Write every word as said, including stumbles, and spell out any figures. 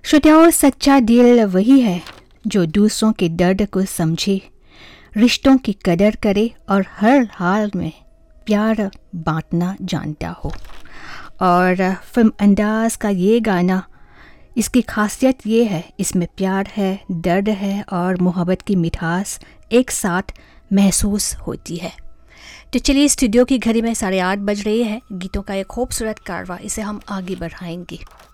श्रोताओं, सच्चा दिल वही है जो दूसरों के दर्द को समझे, रिश्तों की कदर करे और हर हाल में प्यार बांटना जानता हो। और फिल्म अंदाज का ये गाना, इसकी खासियत ये है, इसमें प्यार है, दर्द है और मोहब्बत की मिठास एक साथ महसूस होती है। तो चलिए, स्टूडियो की घड़ी में साढ़े आठ बज रही है। गीतों का एक खूबसूरत कारवा, इसे हम आगे बढ़ाएंगे।